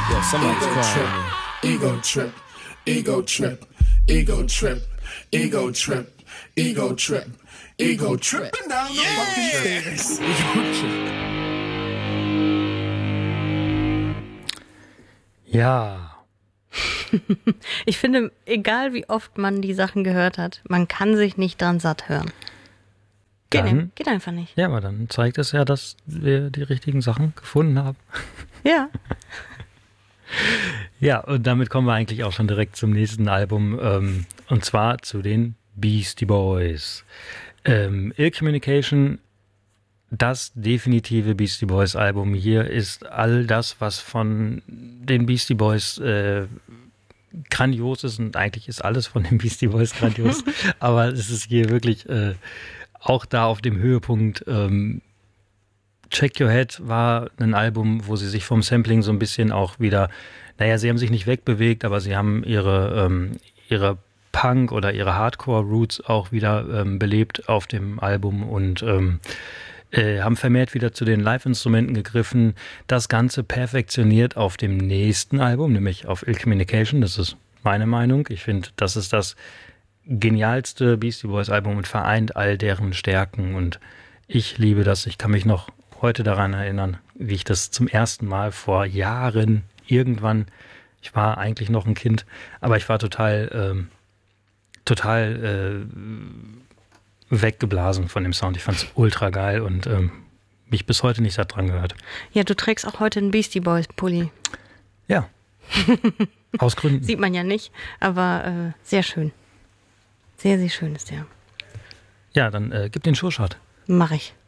Yo, somebody's crying. Ego trip, ego trip, ego trip, ego trip, ego trip, ego tripping down the fucking stairs. Ego trip. Ja. Ich finde, egal wie oft man die Sachen gehört hat, man kann sich nicht dran satt hören. Geht einfach nicht. Ja, aber dann zeigt es ja, dass wir die richtigen Sachen gefunden haben. Ja. Ja, und damit kommen wir eigentlich auch schon direkt zum nächsten Album, und zwar zu den Beastie Boys. Ill Communication, das definitive Beastie Boys Album hier, ist all das, was von den Beastie Boys grandios ist, und eigentlich ist alles von den Beastie Boys grandios, aber es ist hier wirklich auch da auf dem Höhepunkt. Check Your Head war ein Album, wo sie sich vom Sampling so ein bisschen auch wieder, naja, sie haben sich nicht wegbewegt, aber sie haben ihre Punk- oder ihre Hardcore-Roots auch wieder belebt auf dem Album und haben vermehrt wieder zu den Live-Instrumenten gegriffen. Das Ganze perfektioniert auf dem nächsten Album, nämlich auf Ill Communication. Das ist meine Meinung. Ich finde, das ist das genialste Beastie Boys Album und vereint all deren Stärken. Und ich liebe das. Ich kann mich noch heute daran erinnern, wie ich das zum ersten Mal vor Jahren irgendwann, ich war eigentlich noch ein Kind, aber ich war total weggeblasen von dem Sound. Ich fand es ultra geil und mich bis heute nicht satt dran gehört. Ja, du trägst auch heute einen Beastie Boys Pulli. Ja, aus Gründen. Sieht man ja nicht, aber sehr schön. Sehr, sehr schön ist der. Ja, dann gib den Schuhschat. Mach ich.